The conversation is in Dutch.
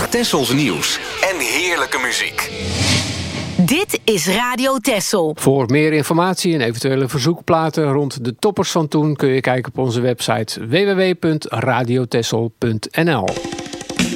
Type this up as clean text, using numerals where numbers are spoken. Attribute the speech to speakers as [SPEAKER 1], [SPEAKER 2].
[SPEAKER 1] Tessels nieuws en heerlijke muziek.
[SPEAKER 2] Dit is Radio Tessel.
[SPEAKER 3] Voor meer informatie en eventuele verzoekplaten rond de toppers van toen kun je kijken op onze website www.radiotessel.nl.